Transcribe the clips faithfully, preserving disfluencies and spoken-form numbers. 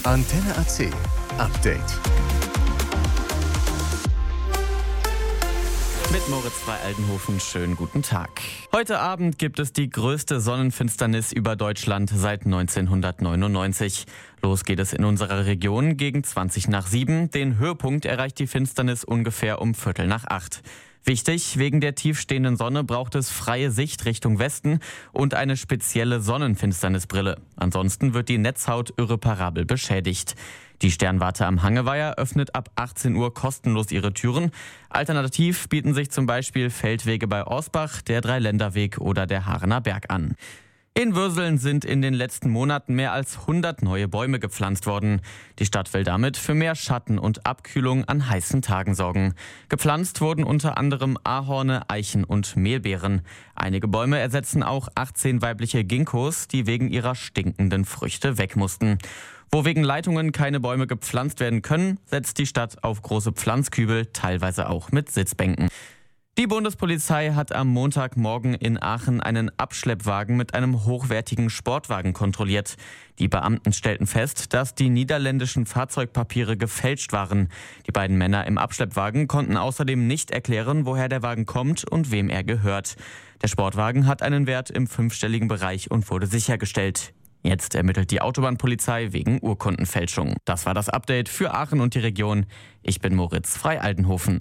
Antenne A C Update. Mit Moritz Frei-Aldenhofen, schönen guten Tag. Heute Abend gibt es die größte Sonnenfinsternis über Deutschland seit neunzehnhundertneunundneunzig. Los geht es in unserer Region gegen zwanzig nach sieben. Den Höhepunkt erreicht die Finsternis ungefähr um Viertel nach acht. Wichtig, wegen der tiefstehenden Sonne braucht es freie Sicht Richtung Westen und eine spezielle Sonnenfinsternisbrille. Ansonsten wird die Netzhaut irreparabel beschädigt. Die Sternwarte am Hangeweiher öffnet ab achtzehn Uhr kostenlos ihre Türen. Alternativ bieten sich zum Beispiel Feldwege bei Orsbach, der Dreiländerweg oder der Haarener Berg an. In Würseln sind in den letzten Monaten mehr als hundert neue Bäume gepflanzt worden. Die Stadt will damit für mehr Schatten und Abkühlung an heißen Tagen sorgen. Gepflanzt wurden unter anderem Ahorne, Eichen und Mehlbeeren. Einige Bäume ersetzen auch achtzehn weibliche Ginkgos, die wegen ihrer stinkenden Früchte weg mussten. Wo wegen Leitungen keine Bäume gepflanzt werden können, setzt die Stadt auf große Pflanzkübel, teilweise auch mit Sitzbänken. Die Bundespolizei hat am Montagmorgen in Aachen einen Abschleppwagen mit einem hochwertigen Sportwagen kontrolliert. Die Beamten stellten fest, dass die niederländischen Fahrzeugpapiere gefälscht waren. Die beiden Männer im Abschleppwagen konnten außerdem nicht erklären, woher der Wagen kommt und wem er gehört. Der Sportwagen hat einen Wert im fünfstelligen Bereich und wurde sichergestellt. Jetzt ermittelt die Autobahnpolizei wegen Urkundenfälschung. Das war das Update für Aachen und die Region. Ich bin Moritz Frei-Aldenhofen.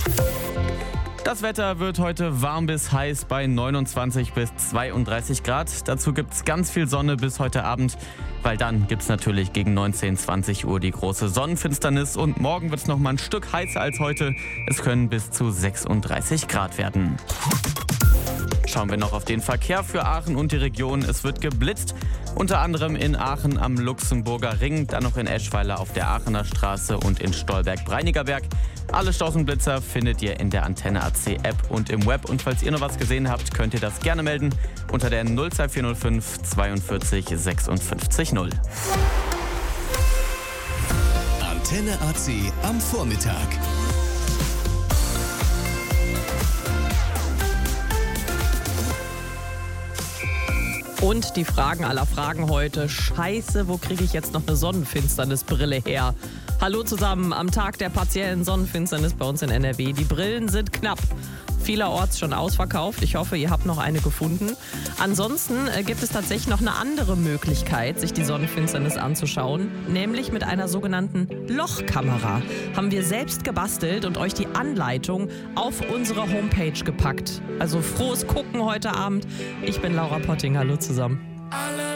Das Wetter wird heute warm bis heiß bei neunundzwanzig bis zweiunddreißig Grad. Dazu gibt es ganz viel Sonne bis heute Abend, weil dann gibt es natürlich gegen neunzehn, zwanzig Uhr die große Sonnenfinsternis und morgen wird es noch mal ein Stück heißer als heute. Es können bis zu sechsunddreißig Grad werden. Schauen wir noch auf den Verkehr für Aachen und die Region. Es wird geblitzt, unter anderem in Aachen am Luxemburger Ring, dann noch in Eschweiler auf der Aachener Straße und in Stolberg-Breinigerberg. Alle Staus und Blitzer findet ihr in der Antenne A C App und im Web. Und falls ihr noch was gesehen habt, könnt ihr das gerne melden unter der null zwei vier null fünf zweiundvierzig sechsundfünfzig null. Antenne A C am Vormittag. Und die Fragen aller Fragen heute. Scheiße, wo kriege ich jetzt noch eine Sonnenfinsternisbrille her? Hallo zusammen am Tag der partiellen Sonnenfinsternis bei uns in N R W. Die Brillen sind knapp. Vielerorts schon ausverkauft. Ich hoffe, ihr habt noch eine gefunden. Ansonsten äh, gibt es tatsächlich noch eine andere Möglichkeit, sich die Sonnenfinsternis anzuschauen, nämlich mit einer sogenannten Lochkamera. Haben wir selbst gebastelt und euch die Anleitung auf unsere Homepage gepackt. Also frohes Gucken heute Abend. Ich bin Laura Potting. Hallo zusammen.